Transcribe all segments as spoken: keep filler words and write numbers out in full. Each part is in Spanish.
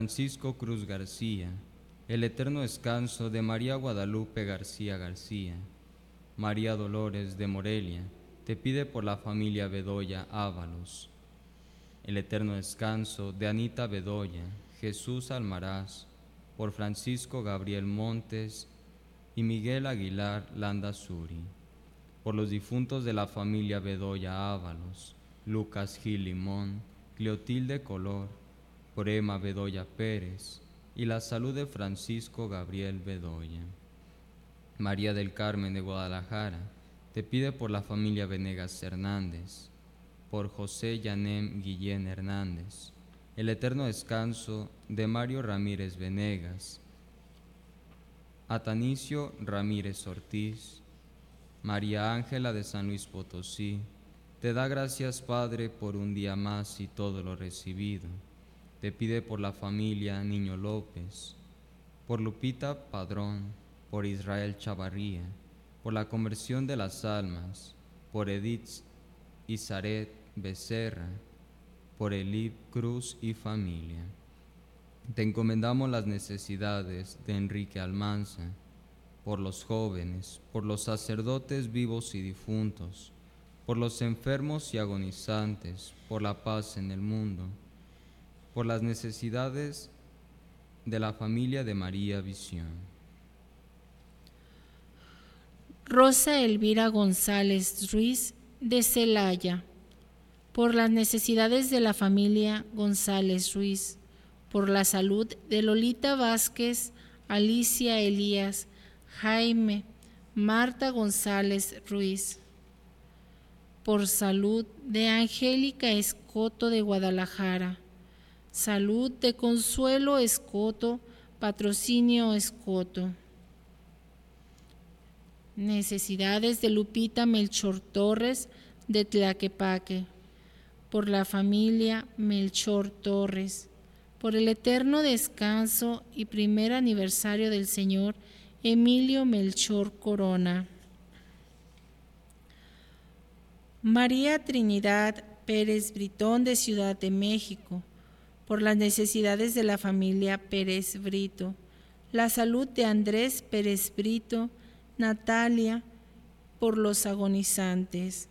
Francisco Cruz García, el eterno descanso de María Guadalupe García García. María Dolores de Morelia, te pide por la familia Bedoya Ábalos. El eterno descanso de Anita Bedoya, Jesús Almaraz, por Francisco Gabriel Montes y Miguel Aguilar Landazuri. Por los difuntos de la familia Bedoya Ábalos, Lucas Gil Limón, Cleotilde Color, por Emma Bedoya Pérez y la salud de Francisco Gabriel Bedoya. María del Carmen de Guadalajara, te pide por la familia Venegas Hernández, por José Yanem Guillén Hernández, el eterno descanso de Mario Ramírez Venegas, Atanicio Ramírez Ortiz, María Ángela de San Luis Potosí, te da gracias, Padre, por un día más y todo lo recibido. Te pide por la familia Niño López, por Lupita Padrón, por Israel Chavarría, por la conversión de las almas, por Edith Isaret Becerra, por Elib Cruz y familia. Te encomendamos las necesidades de Enrique Almanza, por los jóvenes, por los sacerdotes vivos y difuntos, por los enfermos y agonizantes, por la paz en el mundo, por las necesidades de la familia de María Visión. Rosa Elvira González Ruiz de Celaya, por las necesidades de la familia González Ruiz, por la salud de Lolita Vázquez, Alicia Elías, Jaime, Marta González Ruiz, por salud de Angélica Escoto de Guadalajara, salud de Consuelo Escoto, Patrocinio Escoto. Necesidades de Lupita Melchor Torres de Tlaquepaque, por la familia Melchor Torres, por el eterno descanso y primer aniversario del señor Emilio Melchor Corona. María Trinidad Pérez Britón de Ciudad de México, por las necesidades de la familia Pérez Brito, la salud de Andrés Pérez Brito, Natalia, por los agonizantes.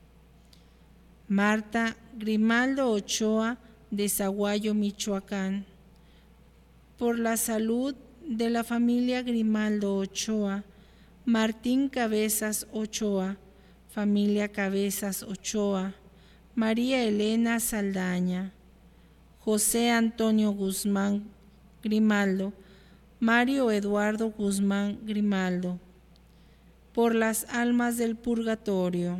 Marta Grimaldo Ochoa de Zaguayo, Michoacán, por la salud de la familia Grimaldo Ochoa. Martín Cabezas Ochoa, familia Cabezas Ochoa. María Elena Saldaña, José Antonio Guzmán Grimaldo, Mario Eduardo Guzmán Grimaldo, por las almas del purgatorio.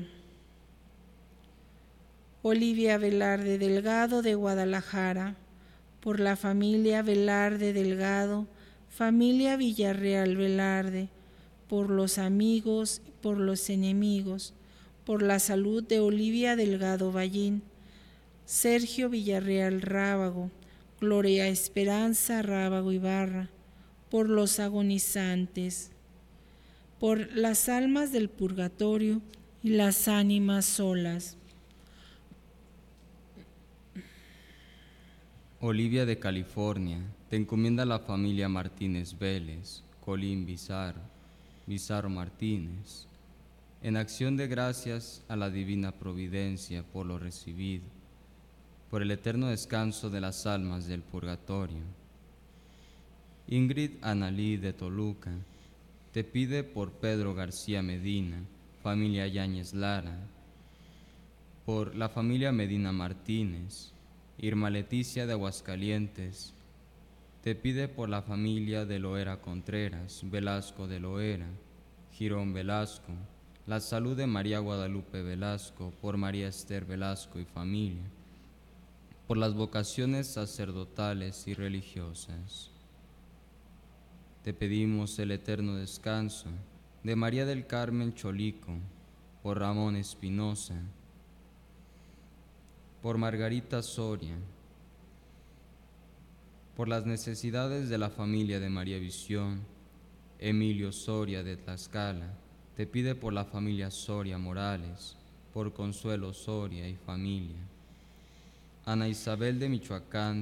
Olivia Velarde Delgado de Guadalajara, por la familia Velarde Delgado, familia Villarreal Velarde, por los amigos y por los enemigos, por la salud de Olivia Delgado Ballín, Sergio Villarreal Rábago, Gloria Esperanza Rábago Ibarra, por los agonizantes, por las almas del purgatorio y las ánimas solas. Olivia de California, te encomienda la familia Martínez Vélez, Colín Bizarro, Bizarro Martínez, en acción de gracias a la divina providencia por lo recibido, por el eterno descanso de las almas del purgatorio. Ingrid Analí de Toluca, te pide por Pedro García Medina, familia Yáñez Lara, por la familia Medina Martínez. Irma Leticia de Aguascalientes, te pide por la familia de Loera Contreras, Velasco de Loera, Girón Velasco, la salud de María Guadalupe Velasco, por María Esther Velasco y familia, por las vocaciones sacerdotales y religiosas. Te pedimos el eterno descanso de María del Carmen Cholico, por Ramón Espinosa, por Margarita Soria, por las necesidades de la familia de María Visión. Emilio Soria de Tlaxcala, te pide por la familia Soria Morales, por Consuelo Soria y familia. Ana Isabel de Michoacán,